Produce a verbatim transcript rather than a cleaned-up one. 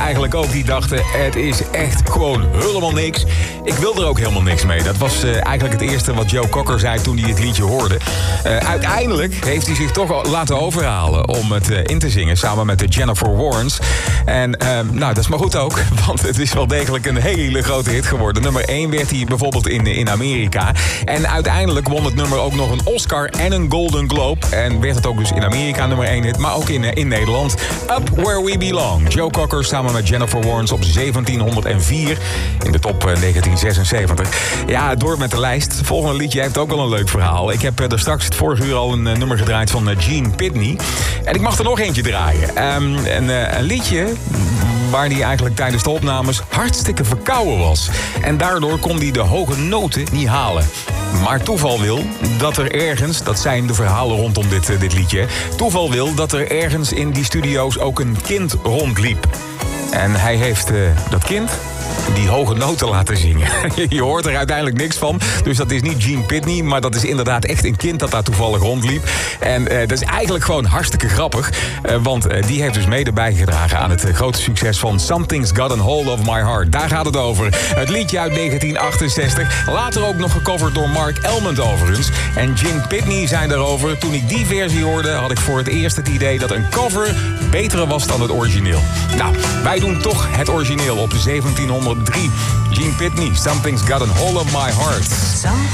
eigenlijk ook. Die dachten, het is echt gewoon helemaal niks. Ik wil er ook helemaal niks mee. Dat was uh, eigenlijk het eerste wat Joe Cocker zei toen hij het liedje hoorde. Uh, uiteindelijk heeft hij zich toch laten overhalen om het uh, in te zingen. Samen met de Jennifer Warnes. En uh, nou, dat is maar goed ook. Want het is wel degelijk een hele grote hit geworden. Nummer één werd hij bijvoorbeeld in, in Amerika. En uiteindelijk won het nummer ook nog een Oscar en een Golden Globe. En werd het ook dus in Amerika nummer één hit. Maar ook in, in Nederland. Up Where We Belong. Joe Cocker samen met Jennifer Warnes op zeventienhonderdvier. In de top uh, negentien zesenzeventig. Ja, door met de lijst. Het volgende liedje heeft ook wel een leuk verhaal. Ik heb uh, er straks het vorige uur al een uh, nummer gedraaid van uh, Gene Pitney. En ik mag er nog eentje draaien. Um, een, uh, een liedje waar hij eigenlijk tijdens de opnames hartstikke verkouden was. En daardoor kon hij de hoge noten niet halen. Maar toeval wil dat er ergens, dat zijn de verhalen rondom dit, uh, dit liedje... toeval wil dat er ergens in die studio's ook een kind rondliep. En hij heeft uh, dat kind die hoge noten laten zingen. Je hoort er uiteindelijk niks van. Dus dat is niet Gene Pitney, maar dat is inderdaad echt een kind dat daar toevallig rondliep. En uh, dat is eigenlijk gewoon hartstikke grappig. Uh, want uh, die heeft dus mede bijgedragen aan het uh, grote succes van Something's Got a Hold of My Heart. Daar gaat het over. Het liedje uit negentien achtenzestig. Later ook nog gecoverd door Mark Elmond overigens. En Gene Pitney zei daarover: toen ik die versie hoorde, had ik voor het eerst het idee dat een cover beter was dan het origineel. Nou, wij doen toch het origineel op zeventienhonderddrie. Gene Pitney, Something's Got a Hold of My Heart.